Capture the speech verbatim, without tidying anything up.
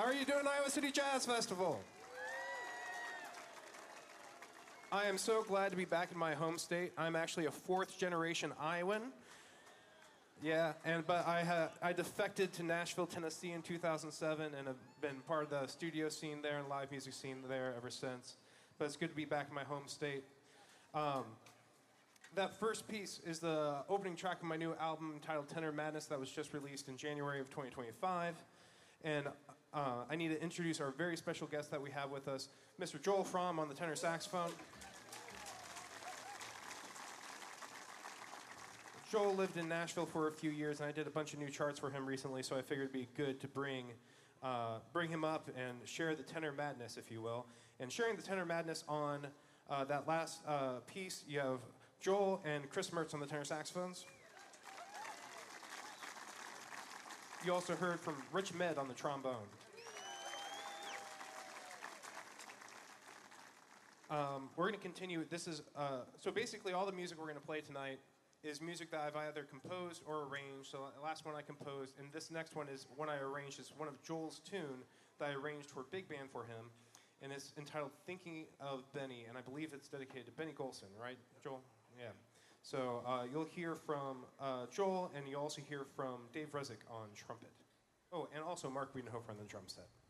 How are you doing, Iowa City Jazz Festival? I am so glad to be back in my home state. I'm actually a fourth generation Iowan. Yeah, and but I ha- I defected to Nashville, Tennessee in two thousand seven and have been part of the studio scene there and live music scene there ever since. But it's good to be back in my home state. Um, that first piece is the opening track of my new album entitled Tenor Madness that was just released in January of twenty twenty-five. And uh, I need to introduce our very special guest that we have with us, Mister Joel Fromm on the tenor saxophone. Joel lived in Nashville for a few years, and I did a bunch of new charts for him recently, so I figured it'd be good to bring uh, bring him up and share the tenor madness, if you will. And sharing the tenor madness on uh, that last uh, piece, you have Joel and Chris Mertz on the tenor saxophones. You also heard from Rich Med on the trombone. Um, we're going to continue. This is uh, so basically all the music we're going to play tonight is music that I've either composed or arranged. So the last one I composed, and this next one is one I arranged. It's one of Joel's tune that I arranged for big band for him, and it's entitled "Thinking of Benny," and I believe it's dedicated to Benny Golson, right, Joel? Yeah. So uh, you'll hear from uh, Joel, and you'll also hear from Dave Rezik on trumpet. Oh, and also Mark Wiedenhofer on the drum set.